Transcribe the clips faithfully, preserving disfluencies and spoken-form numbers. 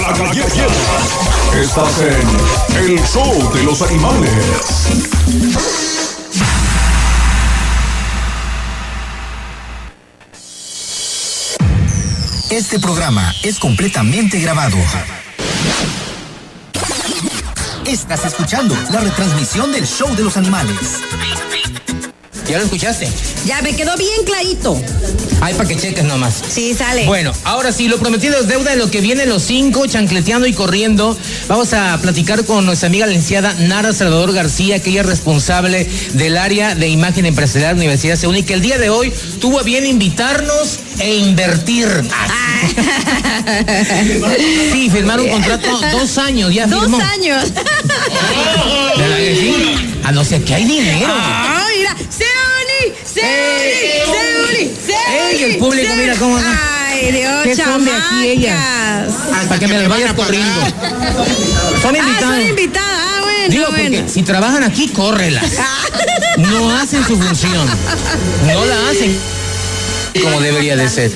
La gallera. Estás en el show de los animales. Este programa es completamente grabado. Estás escuchando la retransmisión del show de los animales. ¿Ya lo escuchaste? Ya me quedó bien clarito. Ay, para que cheques nomás. Sí, sale. Bueno, ahora sí, lo prometido es deuda. En lo que vienen los cinco, chancleteando y corriendo, vamos a platicar con nuestra amiga licenciada Nara Salvador García, que ella es responsable del área de imagen empresarial de la Universidad CEUNI, y que el día de hoy tuvo a bien invitarnos e invertir. Ah. Sí, firmaron un contrato dos años, ya Dos firmó. años. ¿Verdad que sí? Ah, no sé, que hay dinero. Ah, mira, CEUNI, CEUNI, CEUNI, CEUNI. Ey, el público, mira cómo son. Ay, Dios, ¿Qué son de aquí ellas? Para que me las vayas corriendo. Son invitadas. Ah, son invitadas, ah, bueno, Digo, bueno. porque si trabajan aquí, córrelas. No hacen su función. No la hacen como debería de ser.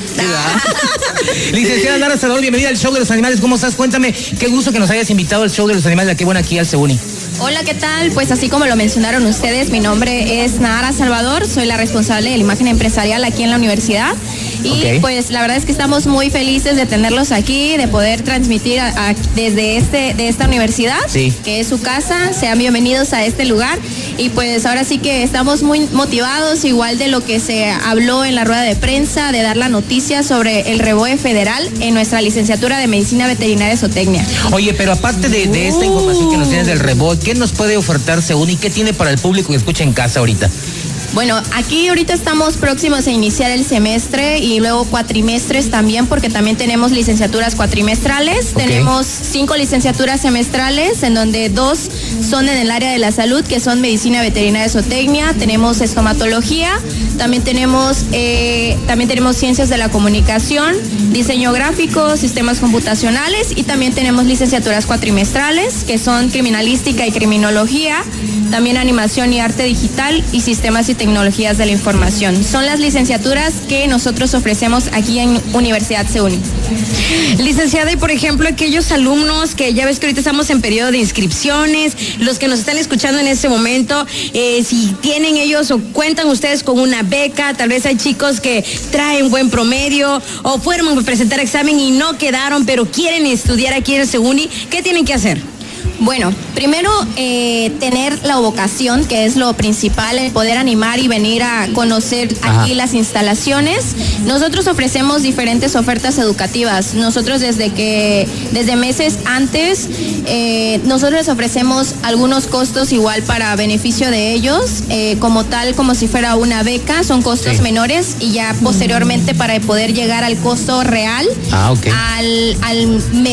Licenciada Nara Salvador, bienvenida al show de los animales. ¿Cómo estás? Cuéntame, qué gusto que nos hayas invitado al show de los animales. Qué bueno aquí al CEUNI. Hola, ¿qué tal? Pues así como lo mencionaron ustedes, mi nombre es Nara Salvador, soy la responsable de la imagen empresarial aquí en la universidad. Y okay. Pues la verdad es que estamos muy felices de tenerlos aquí, de poder transmitir a, a, desde este, de esta universidad, sí. que es su casa. Sean bienvenidos a este lugar. Y pues ahora sí que estamos muy motivados, igual de lo que se habló en la rueda de prensa, de dar la noticia sobre el REVOE federal en nuestra licenciatura de Medicina Veterinaria y Zootecnia. Oye, pero aparte de, de esta información que nos tienes del REVOE, ¿qué nos puede ofertar CEUNI? ¿Qué tiene para el público que escucha en casa ahorita? Bueno, aquí ahorita estamos próximos a iniciar el semestre y luego cuatrimestres también, porque también tenemos licenciaturas cuatrimestrales. Okay. Tenemos cinco licenciaturas semestrales, en donde dos son en el área de la salud, que son medicina veterinaria y zootecnia. Tenemos estomatología, también tenemos, eh, también tenemos ciencias de la comunicación, diseño gráfico, sistemas computacionales, y también tenemos licenciaturas cuatrimestrales, que son criminalística y criminología, también animación y arte digital y sistemas y tecnologías de la información. Son las licenciaturas que nosotros ofrecemos aquí en Universidad CEUNI. Licenciada, y por ejemplo, aquellos alumnos que ya ves que ahorita estamos en periodo de inscripciones, los que nos están escuchando en este momento, eh, si tienen ellos o cuentan ustedes con una beca, tal vez hay chicos que traen buen promedio o fueron a presentar examen y no quedaron, pero quieren estudiar aquí en CEUNI, ¿qué tienen que hacer? Bueno, primero eh, tener la vocación, que es lo principal, el poder animar y venir a conocer Ajá. aquí las instalaciones. Nosotros ofrecemos diferentes ofertas educativas. Nosotros desde que, desde meses antes, eh, nosotros les ofrecemos algunos costos igual para beneficio de ellos, eh, como tal, como si fuera una beca, son costos sí. menores, y ya posteriormente para poder llegar al costo real, ah, okay. al, al